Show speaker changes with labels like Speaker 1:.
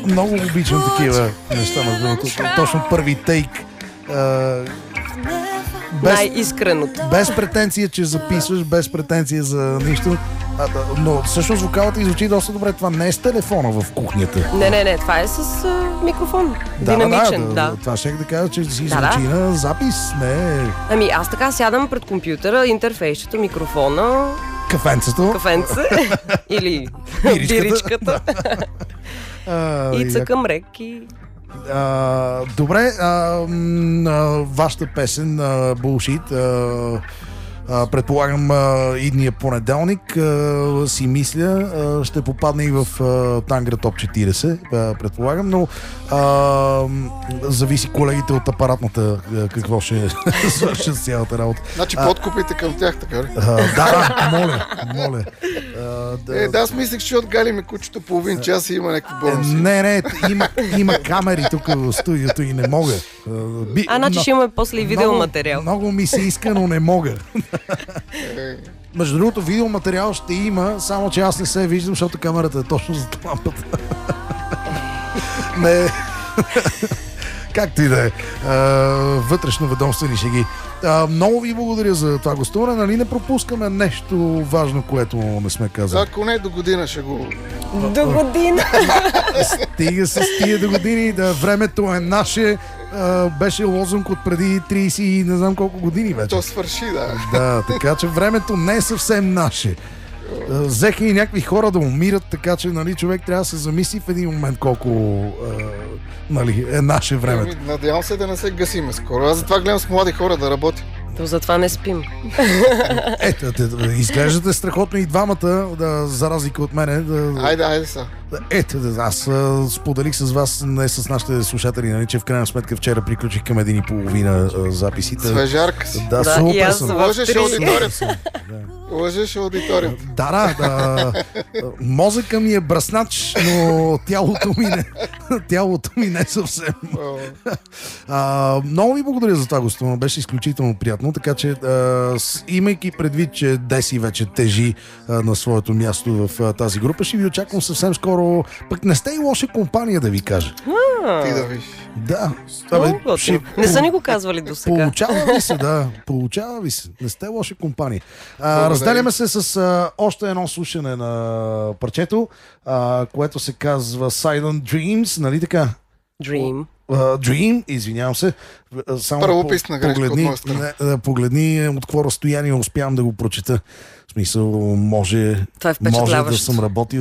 Speaker 1: много обичам такива неща, между другото. Точно първи тейк.
Speaker 2: Най-искреното.
Speaker 1: Без претенция, че записваш, без претенция за нищо. Но всъщност вокалът ти звучи доста добре. Това не е с телефона в кухнята.
Speaker 2: Не, това е с микрофон. Динамичен, да.
Speaker 1: Това ще да кажа, че си звучи на запис. Не.
Speaker 2: Ами аз така сядам пред компютъра, интерфейсчето, микрофона,
Speaker 1: кафенцето
Speaker 2: или биричката и цъкам рек и...
Speaker 1: Добре, вашата песен Bullshit, предполагам идния понеделник, си мисля, ще попадне и в Тангра Топ 40, предполагам, но зависи колегите от апаратната какво ще свършат с цялата работа.
Speaker 3: Значи подкупите към тях, така ли?
Speaker 1: Моля.
Speaker 3: Аз мислех, че отгалиме кучето половин час и има някакви бонуси.
Speaker 1: Не, има камери тук в студиото и не мога.
Speaker 2: Значи ще имаме после и видеоматериал.
Speaker 1: Много ми се иска, но не мога. Между другото, видеоматериал ще има, само че аз не се виждам, защото камерата е точно за лампата. Не. Както и да е. Вътрешно ведомствени шеги. Много ви благодаря за това гостуване. Нали не пропускаме нещо важно, което не сме казали?
Speaker 3: Ако не, до година ще го...
Speaker 2: До година!
Speaker 1: Стига се стига до години. Времето е наше. Беше лозунг от преди 30 и не знам колко години вече.
Speaker 3: То свърши, да.
Speaker 1: Да, така че времето не е съвсем наше. Взеха и някакви хора да умират, така че човек трябва да се замисли в един момент колко е наше времето.
Speaker 3: Надявам се да не се гасиме скоро. Аз затова гледам с млади хора да работя.
Speaker 2: То затова не спим.
Speaker 1: Изглеждате страхотно и двамата, за разлика от мене.
Speaker 3: Айде са.
Speaker 1: Аз споделих с вас, не с нашите слушатели, че в крайна сметка вчера приключих към 1,5 записите.
Speaker 3: Свежарка си.
Speaker 1: Да, супер съм.
Speaker 3: Лъжеш аудиторията.
Speaker 1: Да. Мозъка ми е бръснач, но тялото ми не съвсем. Много ви благодаря за това гостуване. Беше изключително приятно, така че имайки предвид, че Деси вече тежи на своето място в тази група, ще ви очаквам съвсем скоро. Пък не сте и лоша компания, да ви кажа.
Speaker 3: Ти да виж.
Speaker 1: Да.
Speaker 2: Не са ни го казвали до сега.
Speaker 1: Получава ви се. Не сте лоша компания. Разделяме се с още едно слушане на парчето, което се казва Silent Dreams, нали така? Dream, извинявам се.
Speaker 3: Само
Speaker 1: погледни от какво разстояние успявам да го прочета. В смисъл, може да съм работил